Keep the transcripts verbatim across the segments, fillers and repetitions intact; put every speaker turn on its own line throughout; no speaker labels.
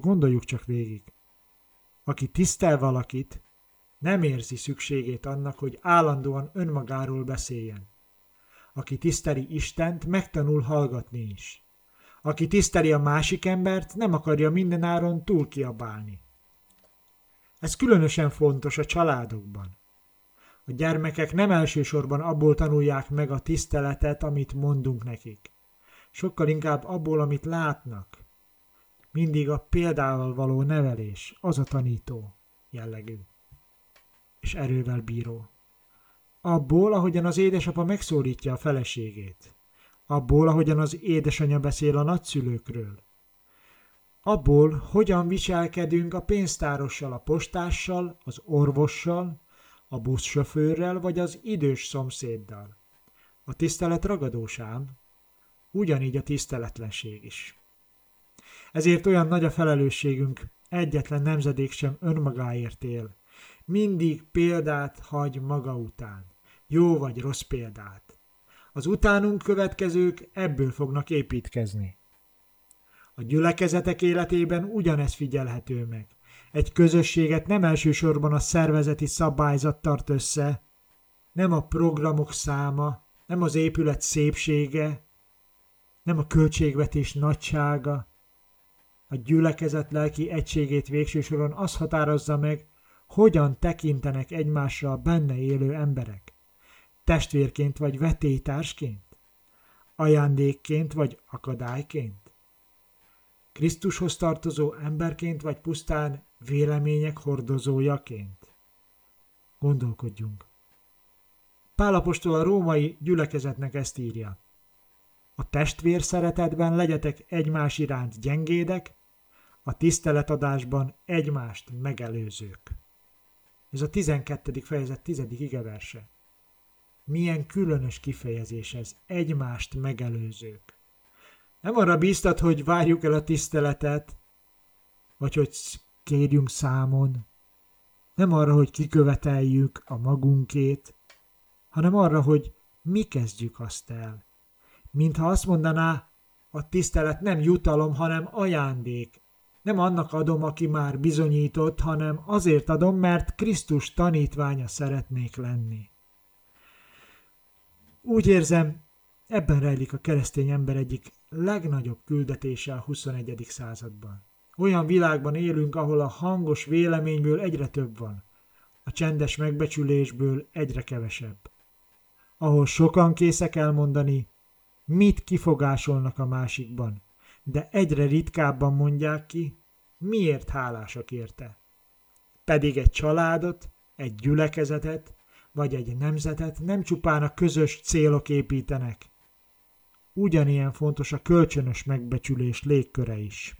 gondoljuk csak végig. Aki tisztel valakit, nem érzi szükségét annak, hogy állandóan önmagáról beszéljen. Aki tiszteli Istent, megtanul hallgatni is. Aki tiszteli a másik embert, nem akarja mindenáron túl kiabálni. Ez különösen fontos a családokban. A gyermekek nem elsősorban abból tanulják meg a tiszteletet, amit mondunk nekik. Sokkal inkább abból, amit látnak. Mindig a példával való nevelés, az a tanító jellegű, és erővel bíró. Abból, ahogyan az édesapa megszólítja a feleségét. Abból, ahogyan az édesanyja beszél a nagyszülőkről. Abból, hogyan viselkedünk a pénztárossal, a postással, az orvossal, a buszsofőrrel vagy az idős szomszéddal. A tisztelet ragadós ám, ugyanígy a tiszteletlenség is. Ezért olyan nagy a felelősségünk, egyetlen nemzedék sem önmagáért él. Mindig példát hagy maga után. Jó vagy rossz példát. Az utánunk következők ebből fognak építkezni. A gyülekezetek életében ugyanez figyelhető meg. Egy közösséget nem elsősorban a szervezeti szabályzat tart össze, nem a programok száma, nem az épület szépsége, nem a költségvetés nagysága. A gyülekezet lelki egységét végső soron az határozza meg, hogyan tekintenek egymásra a benne élő emberek. Testvérként vagy vetélytársként? Ajándékként vagy akadályként? Krisztushoz tartozó emberként vagy pusztán vélemények hordozójaként? Gondolkodjunk. Pál apostol a római gyülekezetnek ezt írja. A testvér szeretetben legyetek egymás iránt gyengédek, a tiszteletadásban egymást megelőzők. Ez a tizenkettedik fejezet tizedik igeverse. Milyen különös kifejezés ez, egymást megelőzők. Nem arra bíztat, hogy várjuk el a tiszteletet, vagy hogy kérjünk számon. Nem arra, hogy kiköveteljük a magunkét, hanem arra, hogy mi kezdjük azt el. Mintha azt mondaná, a tisztelet nem jutalom, hanem ajándék. Nem annak adom, aki már bizonyított, hanem azért adom, mert Krisztus tanítványa szeretnék lenni. Úgy érzem, ebben rejlik a keresztény ember egyik legnagyobb küldetése a huszonegyedik században. Olyan világban élünk, ahol a hangos véleményből egyre több van, a csendes megbecsülésből egyre kevesebb. Ahol sokan készek elmondani, mit kifogásolnak a másikban, de egyre ritkábban mondják ki, miért hálásak érte. Pedig egy családot, egy gyülekezetet, vagy egy nemzetet nem csupán a közös célok építenek. Ugyanilyen fontos a kölcsönös megbecsülés légköre is.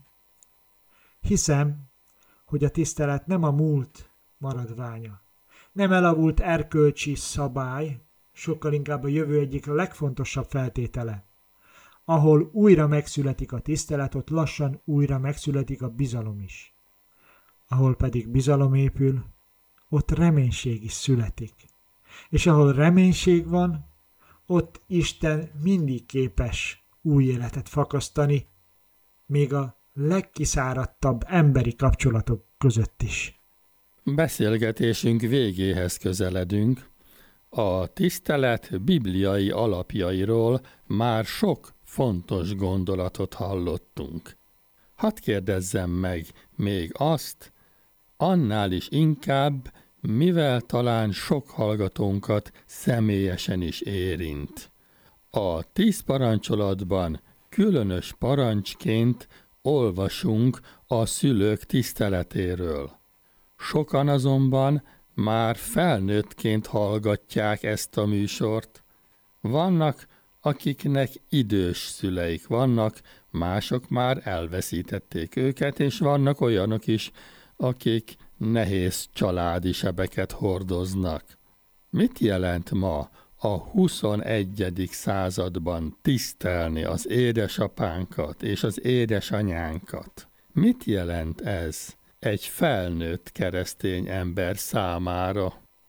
Hiszem, hogy a tisztelet nem a múlt maradványa. Nem elavult erkölcsi szabály, sokkal inkább a jövő egyik legfontosabb feltétele. Ahol újra megszületik a tisztelet, ott lassan újra megszületik a bizalom is. Ahol pedig bizalom épül, ott reménység is születik. És ahol reménység van, ott Isten mindig képes új életet fakasztani, még a legkiszáradtabb emberi kapcsolatok között is.
Beszélgetésünk végéhez közeledünk. A tisztelet bibliai alapjairól már sok fontos gondolatot hallottunk. Hadd kérdezzem meg még azt, annál is inkább, mivel talán sok hallgatónkat személyesen is érint. A tíz parancsolatban különös parancsként olvasunk a szülők tiszteletéről. Sokan azonban már felnőttként hallgatják ezt a műsort. Vannak, akiknek idős szüleik vannak, mások már elveszítették őket, és vannak olyanok is, akik nehéz családi sebeket hordoznak. Mit jelent ma a huszonegyedik században tisztelni az édesapánkat és az édesanyánkat? Mit jelent ez egy felnőtt keresztény ember számára?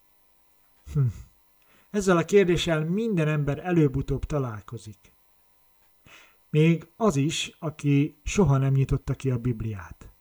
Hm. Ezzel a kérdéssel minden ember előbb-utóbb találkozik. Még az is, aki soha nem nyitotta ki a Bibliát.